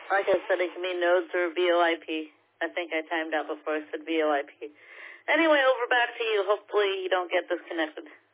Like I said, it can be nodes or VoIP. I think I timed out before I said VoIP. Anyway, over back to you. Hopefully you don't get disconnected.